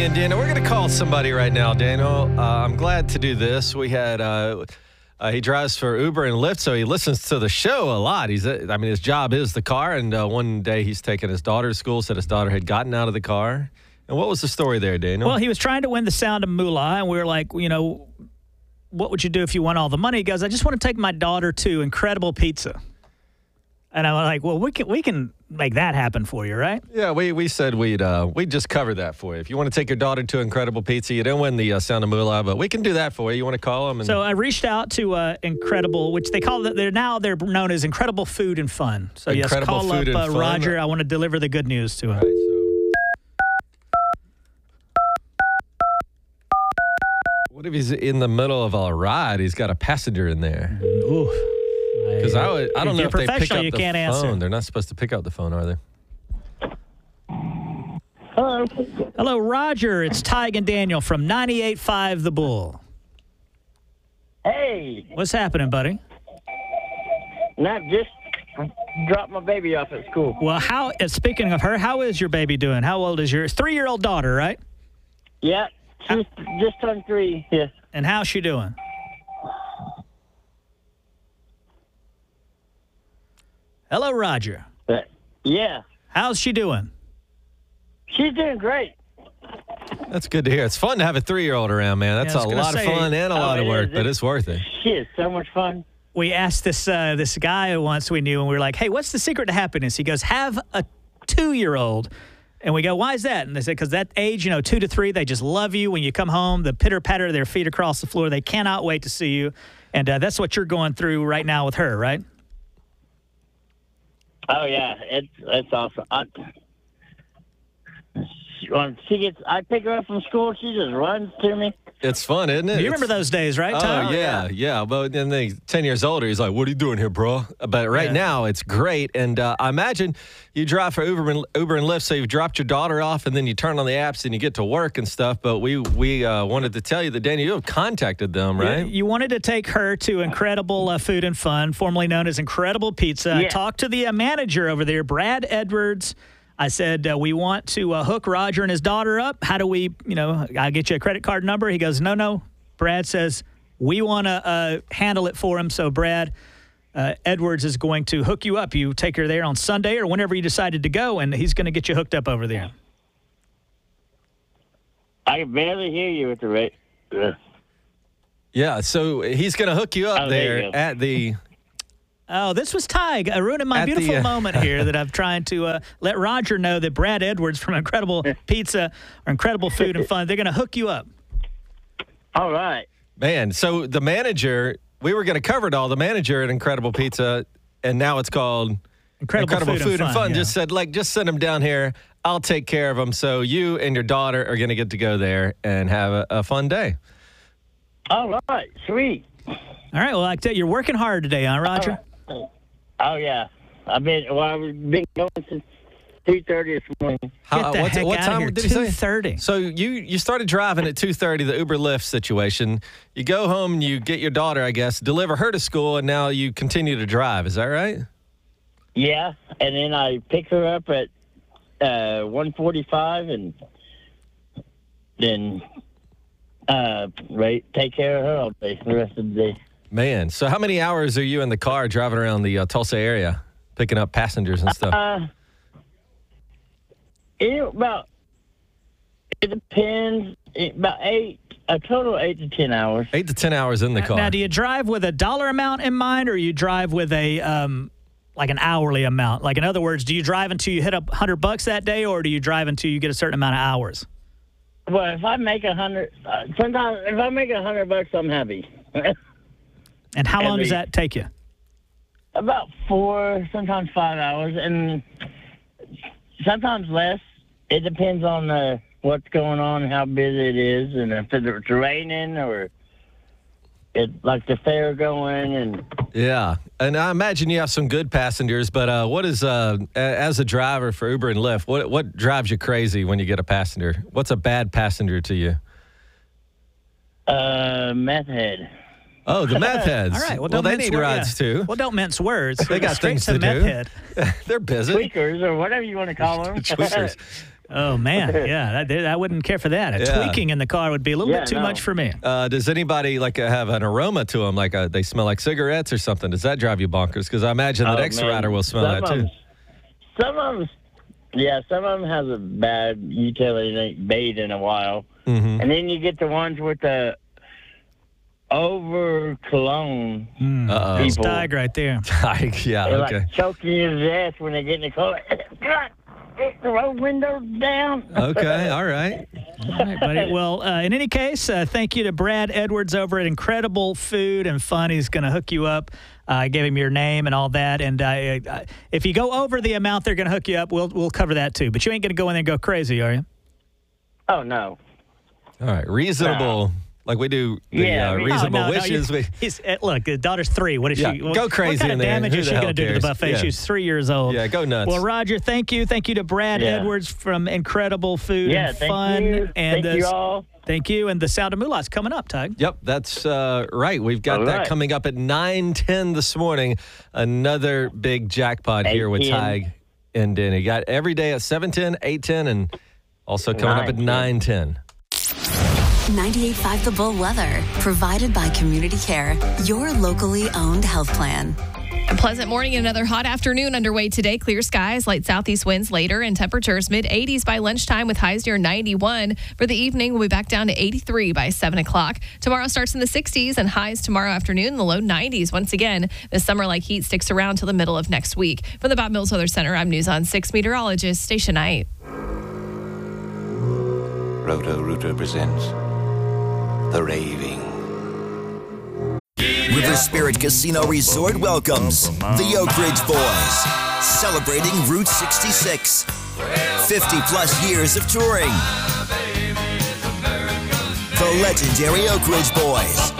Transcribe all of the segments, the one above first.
and Daniel. We're going to call somebody right now, Daniel. I'm glad to do this. We had he drives for Uber and Lyft, so he listens to the show a lot. His job is the car, and one day he's taking his daughter to school, said his daughter had gotten out of the car. And what was the story there, Daniel? Well, he was trying to win the Sound of Moolah, and we were like, what would you do if you won all the money? He goes, I just want to take my daughter to Incredible Pizza. And I'm like, well, we can make that happen for you, right? Yeah, we said we'd just cover that for you. If you want to take your daughter to Incredible Pizza, you didn't win the Sound of Moolah, but we can do that for you. You want to call them? So I reached out to Incredible, which they call they're known as Incredible Food and Fun. So Incredible yes, call Food up and Fun. Roger. I want to deliver the good news to him. All right, what if he's in the middle of a ride? He's got a passenger in there. Ooh. Because I don't know if they pick up you the can't phone. Answer. They're not supposed to pick up the phone, are they? Hello. Hello, Roger. It's Tig and Daniel from 98.5 The Bull. Hey. What's happening, buddy? Not just dropped my baby off at school. Well, speaking of her, how is your baby doing? How old is your 3-year-old daughter, right? Yeah, she's just turned 3, yes. And how's she doing? Hello, Roger. Yeah. How's she doing? She's doing great. That's good to hear. It's fun to have a 3-year-old around, man. That's a lot of fun and a lot of work, but it's worth it. She is so much fun. We asked this guy once we knew, and we were like, hey, what's the secret to happiness? He goes, have a 2-year-old. And we go, why is that? And they said, because that age, 2 to 3, they just love you. When you come home, the pitter-patter of their feet across the floor, they cannot wait to see you. And that's what you're going through right now with her, right? Oh, yeah. It's awesome. I pick her up from school, she just runs to me. It's fun, isn't it? You remember those days, right, Tom? Oh, yeah. But then 10 years older, he's like, what are you doing here, bro? But right now, it's great. And I imagine you drive for Uber and Lyft, so you've dropped your daughter off, and then you turn on the apps and you get to work and stuff. But we wanted to tell you that, Danny, you have contacted them, right? You wanted to take her to Incredible Food and Fun, formerly known as Incredible Pizza. Yeah. I talked to the manager over there, Brad Edwards. I said, we want to hook Roger and his daughter up. How do we, I'll get you a credit card number. He goes, no. Brad says, we want to handle it for him. So Brad Edwards is going to hook you up. You take her there on Sunday or whenever you decided to go, and he's going to get you hooked up over there. I can barely hear you with the rate. Yeah, so he's going to hook you up there at the... Oh, this was Tig ruining my beautiful moment here that I'm trying to let Roger know that Brad Edwards from Incredible Pizza or Incredible Food and Fun, they're going to hook you up. All right. Man, so the manager, we were going to cover it all, the manager at Incredible Pizza, and now it's called Incredible Food and Fun. Yeah. Just said, just send them down here. I'll take care of them. So you and your daughter are going to get to go there and have a fun day. All right. Sweet. All right. Well, I tell you, you're working hard today, huh, Roger? Oh, yeah. I've been going since 2:30 this morning. Get the heck what out time of here. did he say? 2:30. So you started driving at 2:30, the Uber Lyft situation. You go home and you get your daughter, I guess, deliver her to school, and now you continue to drive. Is that right? Yeah, and then I pick her up at 1:45 and then take care of her all day the rest of the day. Man, so how many hours are you in the car driving around the Tulsa area, picking up passengers and stuff? It depends. About a total of 8 to 10 hours. 8 to 10 hours in the car. Now, do you drive with a dollar amount in mind, or you drive with a like an hourly amount? Like, in other words, do you drive until you hit $100 that day, or do you drive until you get a certain amount of hours? Well, if I make sometimes if I make $100, I'm happy. And how long does that take you? About 4, sometimes 5 hours, and sometimes less. It depends on what's going on, how busy it is, and if it's raining or like the fair going. And yeah, and I imagine you have some good passengers. But what is as a driver for Uber and Lyft? What drives you crazy when you get a passenger? What's a bad passenger to you? Meth head. Oh, the meth heads. All right. Well, they need rides too. Well, don't mince words. They got Straight things to to meth do. head. They're busy. Tweakers or whatever you want to call them. Tweakers. Oh, man. Yeah, I wouldn't care for that. Tweaking in the car would be a little bit too much for me. Does anybody have an aroma to them, like they smell like cigarettes or something? Does that drive you bonkers? Because I imagine the next rider will smell that too. Some of them has a bad utility. They ain't bathed in a while. Mm-hmm. And then you get the ones with the over cologne That's people. Tig right there. Yeah, They're okay. like choking you to death when they get in the car. Get the road windows down. Okay, all right. All right, buddy. Well, in any case, thank you to Brad Edwards over at Incredible Food and Fun. He's going to hook you up. I gave him your name and all that. And if you go over the amount they're going to hook you up, we'll cover that too. But you ain't going to go in there and go crazy, are you? Oh, no. All right, reasonable. Like we do the reasonable wishes. Look, the daughter's 3. What is she? Go crazy what kind in of there. damage Who is the she hell going to do to the cares? buffet? Yeah. She's 3 years old. Yeah, go nuts. Well, Roger, thank you. Thank you to Brad Edwards from Incredible Food and Fun. Thank you. And thank you all. Thank you. And the Sound of Moolah's coming up, Tug. Yep, that's right. We've got that coming up at 9:10 this morning. Another big jackpot here with Tig and Denny. Got every day at 7:10, 8:10, and also coming up at 9:10. 98.5 The Bull weather, provided by Community Care, your locally owned health plan. A pleasant morning and another hot afternoon underway today. Clear skies, light southeast winds later, and temperatures mid-80s by lunchtime with highs near 91. For the evening, we'll be back down to 83 by 7 o'clock. Tomorrow starts in the 60s and highs tomorrow afternoon in the low 90s. Once again, the summer-like heat sticks around till the middle of next week. From the Bob Mills Weather Center, I'm News on 6 meteorologist Stacia Knight. Roto-Rooter presents The Raving. River Spirit Casino Resort welcomes the Oak Ridge Boys, celebrating Route 66. 50-plus years of touring. The legendary Oak Ridge Boys.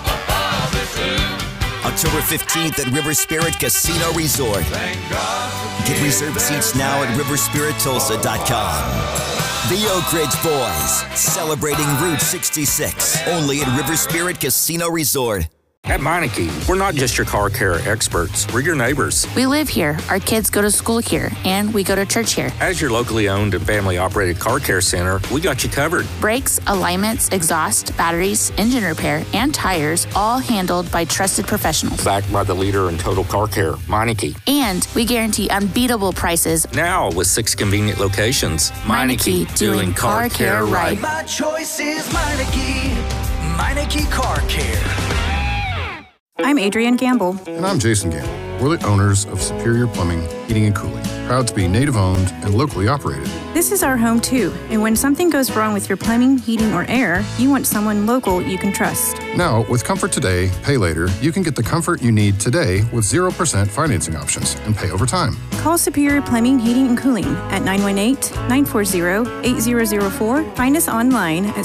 October 15th at River Spirit Casino Resort. Get reserved seats now at riverspirittulsa.com. The Oak Ridge Boys, celebrating Route 66, only at River Spirit Casino Resort. At Meineke, we're not just your car care experts, we're your neighbors. We live here, our kids go to school here, and we go to church here. As your locally owned and family-operated car care center, we got you covered. Brakes, alignments, exhaust, batteries, engine repair, and tires, all handled by trusted professionals. Backed by the leader in total car care, Meineke. And we guarantee unbeatable prices. Now with 6 convenient locations. Meineke, doing car care right. My choice is Meineke. Meineke Car Care. I'm Adrienne Gamble. And I'm Jason Gamble. We're the owners of Superior Plumbing, Heating, and Cooling. Proud to be native-owned and locally operated. This is our home, too. And when something goes wrong with your plumbing, heating, or air, you want someone local you can trust. Now, with Comfort Today, Pay Later, you can get the comfort you need today with 0% financing options and pay over time. Call Superior Plumbing, Heating, and Cooling at 918-940-8004. Find us online at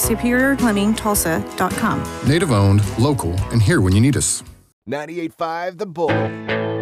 superiorplumbingtulsa.com. Native-owned, local, and here when you need us. 98.5 The Bull.